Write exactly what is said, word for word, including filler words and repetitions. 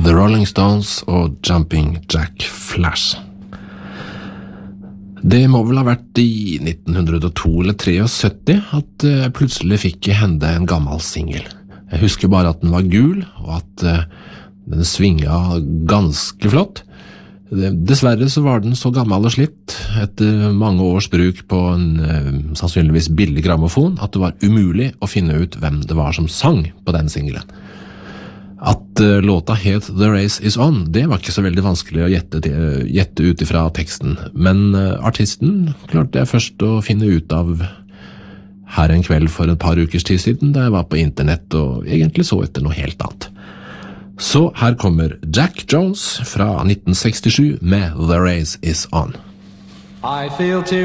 The Rolling Stones og Jumping Jack Flash. Det må vel ha vært i nitten hundre og to eller syttitre at jeg plutselig fikk i hende en gammel single. Jeg husker bare at den var gul, og at den svinga ganske flott. Dessverre så var den så gammel og slitt etter mange års bruk på en sannsynligvis billig grammofon at det var umulig å finne ut hvem det var som sang på den singelen. At uh, låta het The Race Is On, det var ikke så veldig vanskelig å gjette, til, gjette ut ifra teksten, men uh, artisten klarte jeg først å finne ut av her en kveld for et par ukers tid siden, da jeg var på internett og egentlig så etter noe helt annet. Så her kommer Jack Jones fra nitten sekstisju med The Race Is On. I feel